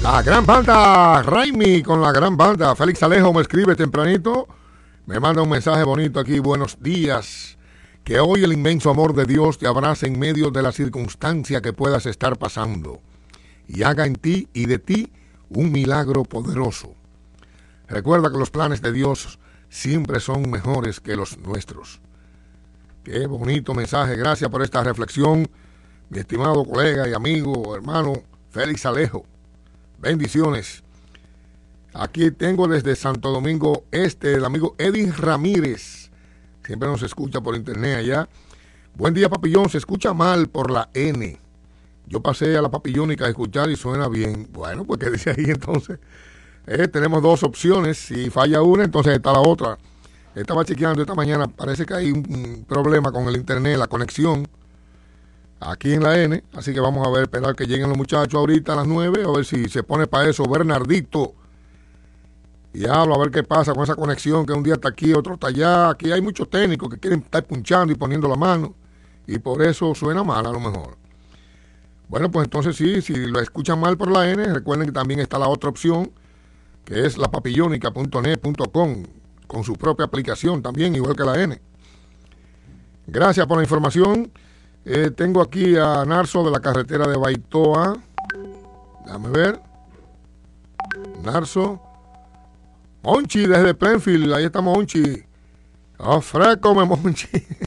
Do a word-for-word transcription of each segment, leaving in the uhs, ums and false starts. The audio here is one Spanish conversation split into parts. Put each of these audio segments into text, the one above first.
La gran banda, Raimi con la gran banda. Félix Alejo me escribe tempranito, me manda un mensaje bonito aquí. Buenos días, que hoy el inmenso amor de Dios te abrace en medio de la circunstancia que puedas estar pasando y haga en ti y de ti un milagro poderoso. Recuerda que los planes de Dios siempre son mejores que los nuestros. Qué bonito mensaje, gracias por esta reflexión, mi estimado colega y amigo, hermano Félix Alejo. Bendiciones. Aquí tengo desde Santo Domingo Este el amigo Edwin Ramírez. Siempre nos escucha por internet allá. Buen día, Papillón. Se escucha mal por la N. Yo pasé a la Papillónica a escuchar y suena bien. Bueno, pues qué dice ahí entonces. Eh, tenemos dos opciones. Si falla una, entonces está la otra. Estaba chequeando esta mañana. Parece que hay un, un problema con el internet, la conexión aquí en la N, así que vamos a ver, esperar que lleguen los muchachos ahorita a las nueve, a ver si se pone para eso Bernardito. Y hablo, a ver qué pasa con esa conexión, que un día está aquí, otro está allá. Aquí hay muchos técnicos que quieren estar punchando y poniendo la mano, y por eso suena mal a lo mejor. Bueno, pues entonces sí, si lo escuchan mal por la N, recuerden que también está la otra opción, que es la papillónica punto net punto com, con su propia aplicación también, igual que la N. Gracias por la información. Eh, tengo aquí a Narso de la carretera de Baitoa. Déjame ver. Narso. Monchi desde Plainfield. Ahí está Monchi. Oh, frécome, Monchi.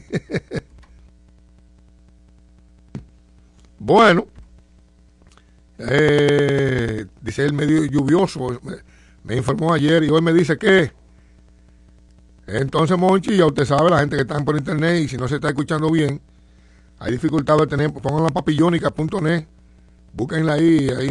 Bueno. Eh, dice el medio lluvioso. Me, me informó ayer y hoy me dice que. Entonces, Monchi, ya usted sabe, la gente que está por internet y si no se está escuchando bien, hay dificultad de tener, pongan la papillónica punto net, búsquenla ahí, ahí